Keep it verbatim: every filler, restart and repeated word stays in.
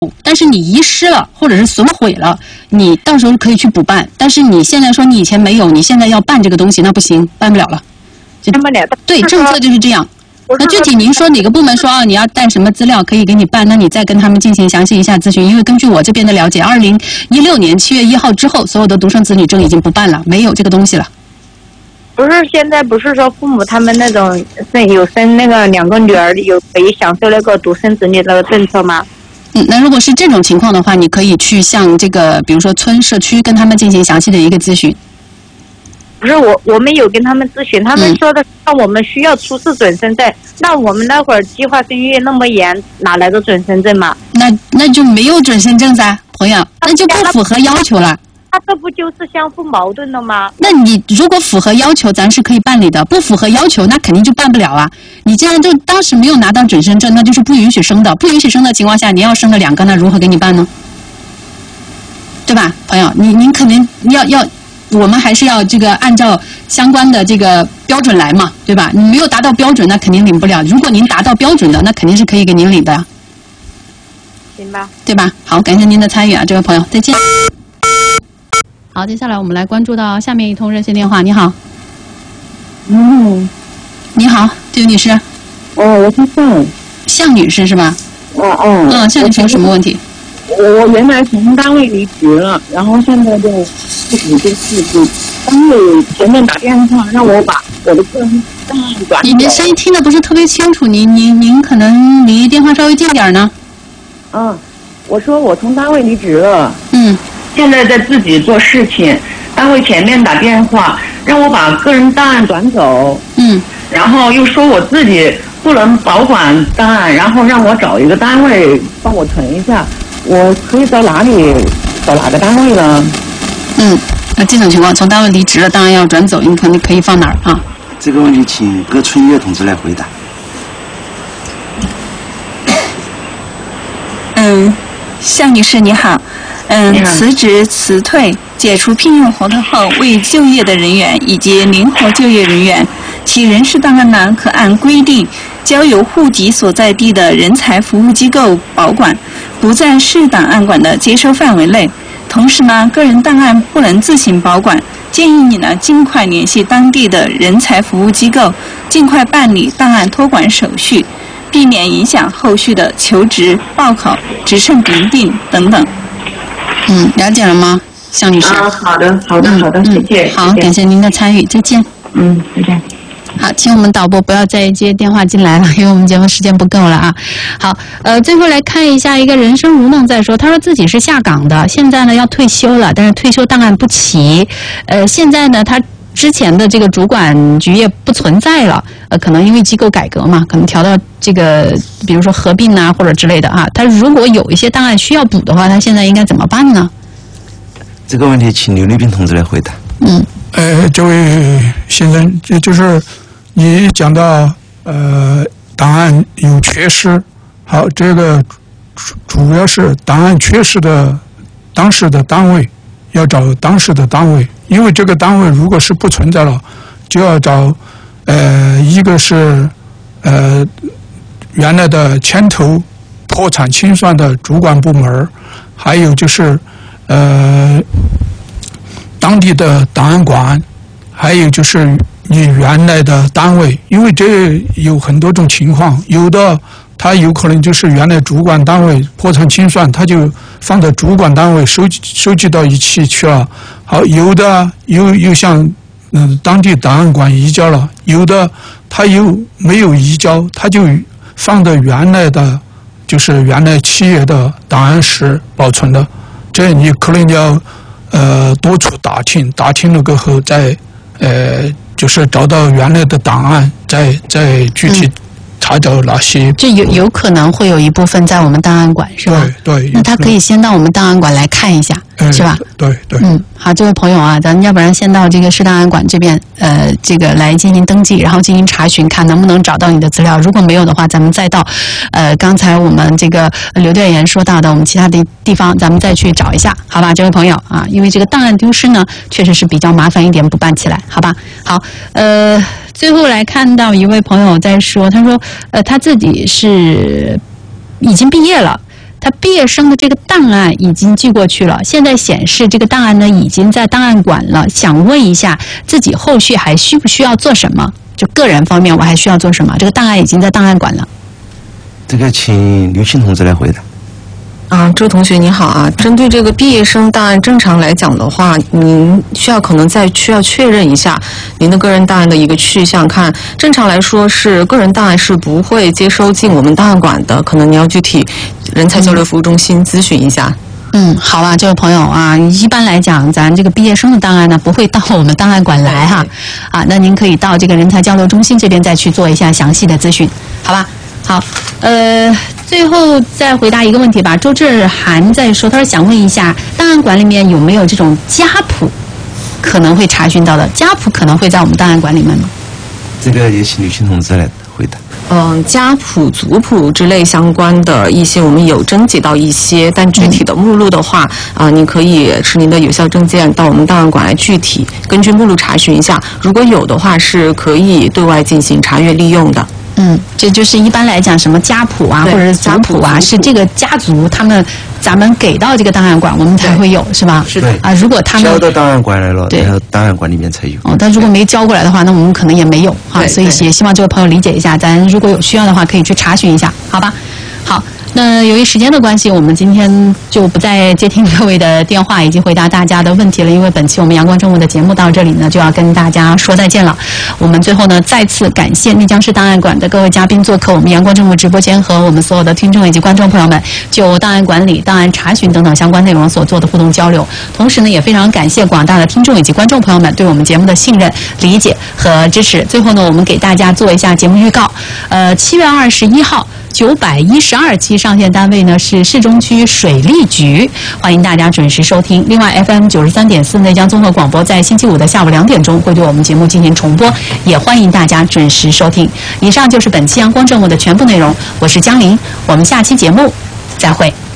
但是你遗失了或者是损毁了，你到时候可以去补办。但是你现在说你以前没有，你现在要办这个东西，那不行，办不了了。 办不了。 对，政策就是这样。那具体您说哪个部门说啊，你要带什么资料可以给你办，那你再跟他们进行详细一下咨询。因为根据我这边的了解，二零一六年七月一号之后，所有的独生子女证已经不办了，没有这个东西了。 不是现在不是说父母他们那种生有生那个两个女儿有可以享受那个独生子女那个政策吗？ 嗯，那如果是这种情况的话，你可以去向这个比如说村社区跟他们进行详细的一个咨询。 不是我，我们有跟他们咨询，他们说的，那我们需要出示准生证。那我们那会儿计划生育那么严，哪来的准生证嘛？ 那那就没有准生证噻，朋友，那就不符合要求了。 那这不就是相互矛盾了吗？ 那你如果符合要求，咱是可以办理的；不符合要求，那肯定就办不了啊。你既然就当时没有拿到准生证，那就是不允许生的。不允许生的情况下，你要生了两个，那如何给你办呢？对吧，朋友？你您肯定要要。我们还是要这个按照相关的这个标准来嘛，对吧？你没有达到标准，那肯定领不了。如果您达到标准的，那肯定是可以给您领的。 行吧， 对吧？好，感谢您的参与啊，这位朋友，再见。好，接下来我们来关注到下面一通热线电话。你好， 嗯， 你好，这位女士。 哦，我是向向女士是吧？ 哦哦。 嗯，向女士有什么问题？ 我我原来从单位离职了，然后现在就自己就是给单位前面打电话让我把我的个人档案转。 你的声音听得不是特别清楚，您您您可能离电话稍微近点呢。 嗯，我说我从单位离职了， 嗯， 现在在自己做事情，单位前面打电话让我把个人档案转走， 嗯， 然后又说我自己不能保管档案，然后让我找一个单位帮我存一下。我可以在哪里找哪个单位呢？ 嗯，那这种情况从单位离职了，当然要转走，你肯定可以放哪儿啊？ 这个问题请葛春月同志来回答。 嗯，向女士你好，嗯，辞职、辞退、解除聘用合同后未就业的人员以及灵活就业人员，其人事档案栏可按规定交由户籍所在地的人才服务机构保管，不在市档案馆的接收范围内。同时呢，个人档案不能自行保管，建议你呢尽快联系当地的人才服务机构，尽快办理档案托管手续，避免影响后续的求职、报考、职称评定等等。 嗯，了解了吗，向女士？ 啊，好的，好的，好的， 嗯、 谢谢。 好，感谢您的参与，再见。 嗯，再见。 好，请我们导播不要再接电话进来了，因为我们节目时间不够了啊。好，呃，最后来看一下一个人生如梦在说，他说自己是下岗的，现在呢要退休了，但是退休档案不齐，呃，现在呢他之前的这个主管局也不存在了，呃，可能因为机构改革嘛，可能调到这个比如说合并啊或者之类的啊。他如果有一些档案需要补的话，他现在应该怎么办呢？ 这个问题请刘立斌同志来回答。 嗯， 呃，这位先生，就就是你讲到呃档案有缺失，好，这个主主要是档案缺失的当时的单位要找当时的单位，因为这个单位如果是不存在了，就要找呃一个是呃原来的牵头破产清算的主管部门，还有就是呃当地的档案馆，还有就是你原来的单位，因为这有很多种情况，有的他有可能就是原来主管单位破产清算，他就放在主管单位收集收集到一起去了。好，有的又又向嗯当地档案馆移交了，有的他又没有移交，他就放在原来的就是原来企业的档案室保存的。这你可能要呃多处打听，打听了过后再呃就是找到原来的档案，再再具体查找哪些。 这有有可能会有一部分在我们档案馆，是吧？ 对对。 那他可以先到我们档案馆来看一下， 嗯、 是吧？ 对对。 嗯，好，这位朋友啊，咱们要不然先到这个市档案馆这边，呃，这个来进行登记，然后进行查询，看能不能找到你的资料。如果没有的话，咱们再到，呃，刚才我们这个刘队员说到的我们其他的地方，咱们再去找一下，好吧？这位朋友啊，因为这个档案丢失呢，确实是比较麻烦一点，补办起来，好吧？好，呃。最后来看到一位朋友在说，他说，呃，他自己是已经毕业了， 他毕业生的这个档案已经寄过去了，现在显示这个档案呢已经在档案馆了，想问一下自己后续还需不需要做什么？就个人方面我还需要做什么？这个档案已经在档案馆了。 这个请刘庆同志来回答。 啊，周同学你好啊，针对这个毕业生档案，正常来讲的话，您需要可能再需要确认一下您的个人档案的一个去向。看，正常来说是个人档案是不会接收进我们档案馆的，可能你要具体人才交流服务中心咨询一下。 嗯，好啊，这位朋友啊，一般来讲，咱这个毕业生的档案呢，不会到我们档案馆来哈，啊，那您可以到这个人才交流中心这边再去做一下详细的咨询，好吧？好，呃。最后再回答一个问题吧。周志涵在说，他说想问一下，档案馆里面有没有这种家谱可能会查询到的？家谱可能会在我们档案馆里面吗？ 这个也请刘庆同志来回答。 嗯，家谱、族谱之类相关的一些，我们有征集到一些，但具体的目录的话，啊、呃，您可以持您的有效证件到我们档案馆来具体根据目录查询一下。如果有的话，是可以对外进行查阅利用的。 嗯，这就是一般来讲，什么家谱啊，或者是族谱啊，是这个家族他们咱们给到这个档案馆，我们才会有，是吧？ 是的啊，如果他们交到档案馆来了， 对， 然后档案馆里面才有。 哦，但如果没交过来的话，那我们可能也没有啊，所以也希望这位朋友理解一下，咱如果有需要的话，可以去查询一下，好吧？好。那由于时间的关系，我们今天就不再接听各位的电话以及回答大家的问题了，因为本期我们阳光正午的节目到这里呢就要跟大家说再见了。我们最后呢再次感谢丽江市档案馆的各位嘉宾做客我们阳光正午直播间，和我们所有的听众以及观众朋友们就档案管理、档案查询等等相关内容所做的互动交流。同时呢，也非常感谢广大的听众以及观众朋友们对我们节目的信任、理解和支持。最后呢，我们给大家做一下节目预告，呃，七月二十一号。九百一十二期上线单位呢是市中区水利局，欢迎大家准时收听。另外 F M 九十三点四内江综合广播在星期五的下午两点钟会对我们节目进行重播，也欢迎大家准时收听。以上就是本期阳光正午的全部内容，我是江林，我们下期节目再会。